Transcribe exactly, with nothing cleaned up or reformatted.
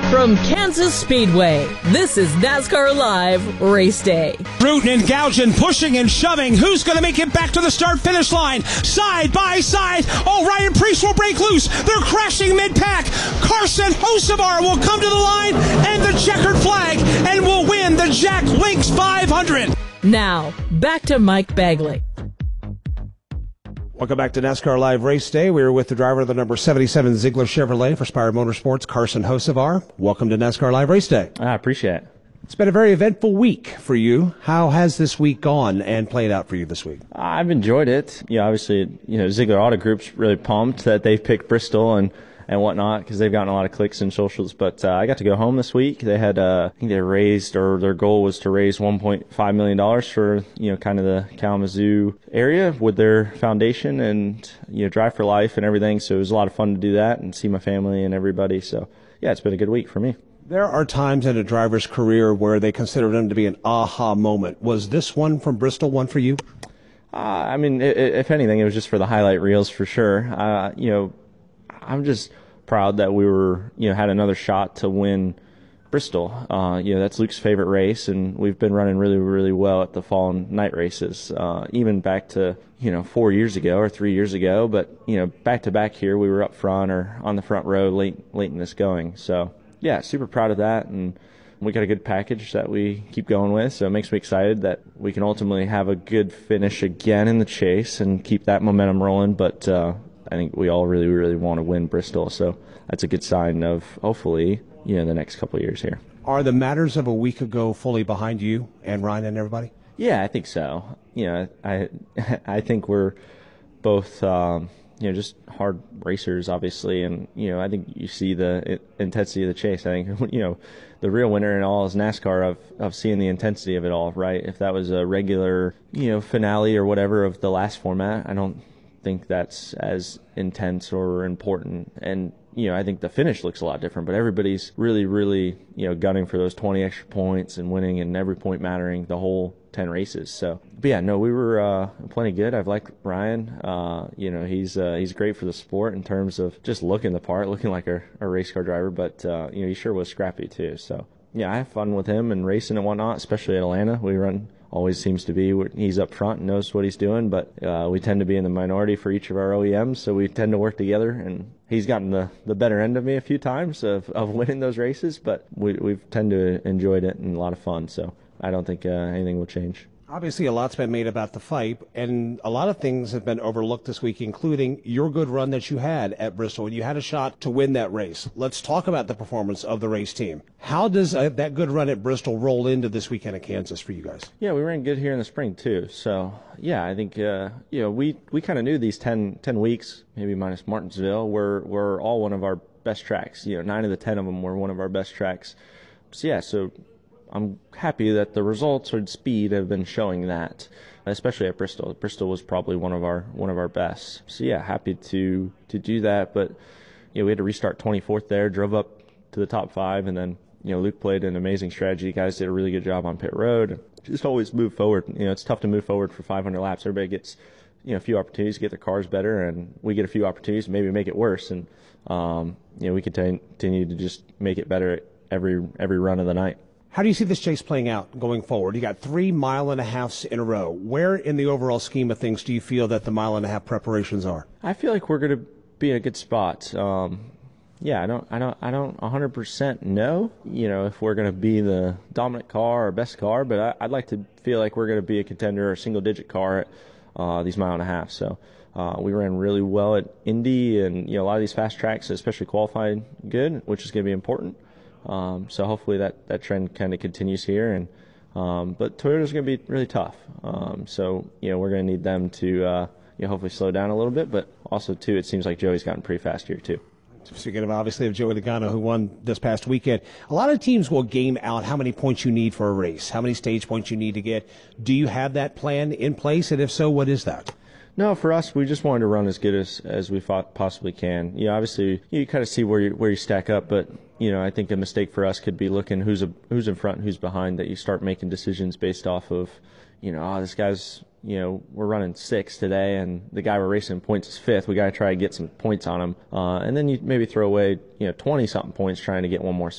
From Kansas Speedway, this is NASCAR Live Race Day. Rooting and gouging, pushing and shoving. Who's going to make it back to the start-finish line? Side by side. Oh, Ryan Preece will break loose. They're crashing mid-pack. Carson Hocevar will come to the line and the checkered flag and will win the Jack Links five hundred. Now, back to Mike Bagley. Welcome back to NASCAR Live Race Day. We're with the driver of the number seventy-seven Ziegler Chevrolet for Spire Motorsports, Carson Hocevar. Welcome to NASCAR Live Race Day. I appreciate it. It's been a very eventful week for you. How has this week gone and played out for you this week? I've enjoyed it. Yeah, obviously, you know, Ziegler Auto Group's really pumped that they've picked Bristol and and whatnot, because they've gotten a lot of clicks in socials. But uh, I got to go home this week. They had, uh, I think they raised, or their goal was to raise one point five million dollars for, you know, kind of the Kalamazoo area with their foundation and, you know, Drive for Life and everything. So it was a lot of fun to do that and see my family and everybody. So, yeah, it's been a good week for me. There are times in a driver's career where they consider them to be an aha moment. Was this one from Bristol one for you? Uh, I mean, it, it, if anything, it was just for the highlight reels for sure. Uh, you know, I'm just proud that we were, you know, had another shot to win Bristol. Uh, you know, that's Luke's favorite race, and we've been running really, really well at the fall and night races, uh, even back to, you know, four years ago or three years ago. But, you know, back to back here, we were up front or on the front row late, late in this going. So, yeah, super proud of that. And we got a good package that we keep going with. So it makes me excited that we can ultimately have a good finish again in the chase and keep that momentum rolling. But, uh, I think we all really, really want to win Bristol, so that's a good sign of, hopefully, you know, the next couple of years here. Are the matters of a week ago fully behind you and Ryan and everybody? Yeah, I think so. You know, I I think we're both, um, you know, just hard racers, obviously, and, you know, I think you see the intensity of the chase. I think, you know, the real winner in all is NASCAR of, of seeing the intensity of it all, right? If that was a regular, you know, finale or whatever of the last format, I don't think that's as intense or important. And, you know, I think the finish looks a lot different, but everybody's really, really, you know, gunning for those twenty extra points and winning, and every point mattering the whole ten races. So, but yeah, no, we were uh, plenty good. I've liked Ryan. Uh, you know, he's uh, he's great for the sport in terms of just looking the part, looking like a, a race car driver, but, uh, you know, he sure was scrappy too. So, yeah, I have fun with him and racing and whatnot, especially at Atlanta. We run always seems to be he's up front and knows what he's doing, but uh, we tend to be in the minority for each of our O E Ms, so we tend to work together, and he's gotten the, the better end of me a few times of, of winning those races, but we, we've tend to enjoyed it and a lot of fun, so I don't think uh, anything will change. Obviously, a lot's been made about the fight, and a lot of things have been overlooked this week, including your good run that you had at Bristol, and you had a shot to win that race. Let's talk about the performance of the race team. How does uh, that good run at Bristol roll into this weekend at Kansas for you guys? Yeah, we ran good here in the spring, too. So, yeah, I think, uh, you know, we, we kind of knew these ten, ten weeks, maybe minus Martinsville, were, were all one of our best tracks. You know, nine of the ten of them were one of our best tracks. So, yeah, so I'm happy that the results and speed have been showing that, especially at Bristol. Bristol was probably one of our one of our best. So yeah, happy to to do that. But you know, we had to restart twenty-fourth there, drove up to the top five, and then you know Luke played an amazing strategy. You guys did a really good job on pit road. Just always move forward. You know, it's tough to move forward for five hundred laps. Everybody gets you know a few opportunities to get their cars better, and we get a few opportunities to maybe make it worse. And um, you know, we continue to just make it better every every run of the night. How do you see this chase playing out going forward? You got three mile and a halfs in a row. Where in the overall scheme of things do you feel that the mile and a half preparations are? I feel like we're going to be in a good spot. Um, yeah, I don't, I don't, I don't one hundred percent know, you know, if we're going to be the dominant car or best car, but I, I'd like to feel like we're going to be a contender or a single digit car at uh, these mile and a half. So uh, we ran really well at Indy, and you know a lot of these fast tracks, especially qualified good, which is going to be important. Um, so hopefully that, that trend kind of continues here, and um, but Toyota's going to be really tough. Um, so you know we're going to need them to uh, you know hopefully slow down a little bit, but also too it seems like Joey's gotten pretty fast here too. Speaking of obviously of Joey Logano, who won this past weekend, a lot of teams will game out how many points you need for a race, how many stage points you need to get. Do you have that plan in place, and if so, what is that? No, for us, we just wanted to run as good as, as we possibly can. You know, obviously, you kind of see where you, where you stack up, but, you know, I think a mistake for us could be looking who's a, who's in front and who's behind, that you start making decisions based off of, you know, oh, this guy's, you know, we're running sixth today, and the guy we're racing points is fifth. We got to try to get some points on him. Uh, and then you maybe throw away, you know, twenty-something points trying to get one more